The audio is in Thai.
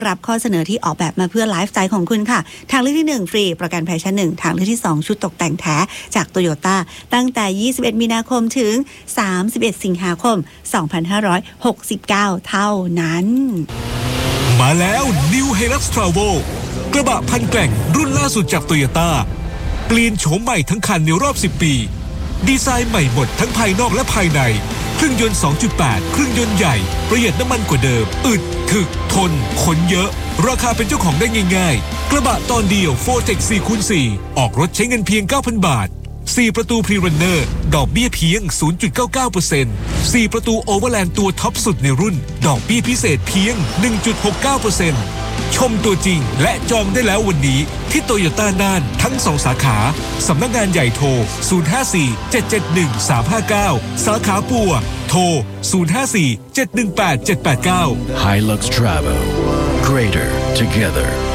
รับข้อเสนอที่ออกแบบมาเพื่อไลฟ์สไตล์ของคุณค่ะทางเลือกที่1ฟรีประกันภัยชั้น1ทางเลือกที่2ชุดตกแต่งแท้จากโตโยต้าตั้งแต่21มีนาคมถึง31สิงหาคม2569เท่านั้นมาแล้ว New Hilux Travel กระบะพันแกร่งรุ่นล่าสุดจากโตโยต้าเปลี่ยนโฉมใหม่ทั้งคันในรอบ10ปีดีไซน์ใหม่หมดทั้งภายนอกและภายในเครื่องยนต์ 2.8 เครื่องยนต์ใหญ่ประหยัดน้ำมันกว่าเดิมอึดถึกทนขนเยอะราคาเป็นเจ้าของได้ง่ายๆกระบะตอนเดียว 4Tech 4x4 ออกรถใช้เงินเพียง 9,000 บาท4ประตู Pre-Runner ดอกเบี้ยเพียง 0.99% 4ประตู Overland ตัวท็อปสุดในรุ่นดอกเบี้ยพิเศษเพียง 1.69%ชมตัวจริงและจองได้แล้ววันนี้ที่โตโยต้าน่านทั้ง2สาขาสำนักงานใหญ่โทร 054-771-359 สาขาปัวโทร 054-718-789 Hilux Travel Greater Together